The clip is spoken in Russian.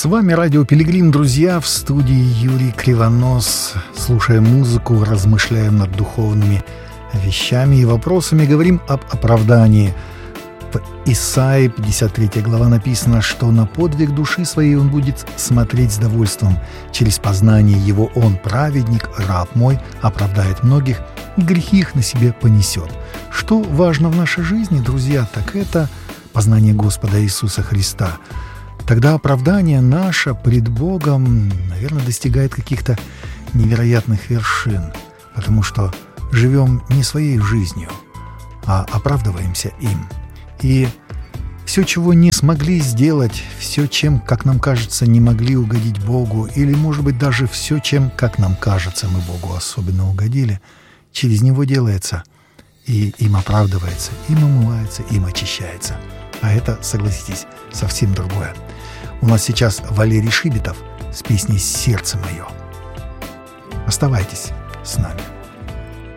С вами Радио Пилигрим, друзья, в студии Юрий Кривонос. Слушаем музыку, размышляем над духовными вещами и вопросами, говорим об оправдании. В Исаии 53 глава написано, что на подвиг души своей он будет смотреть с довольством. Через познание его он, праведник, раб мой, оправдает многих, и грехи их на себе понесет. Что важно в нашей жизни, друзья, так это познание Господа Иисуса Христа. Тогда оправдание наше пред Богом, наверное, достигает каких-то невероятных вершин, потому что живем не своей жизнью, а оправдываемся им. И все, чего не смогли сделать, все, чем, как нам кажется, не могли угодить Богу, или, может быть, даже все, чем, как нам кажется, мы Богу особенно угодили, через Него делается, и им оправдывается, им омывается, им очищается. А это, согласитесь, совсем другое. У нас сейчас Валерий Шибитов с песней «Сердце мое». Оставайтесь с нами.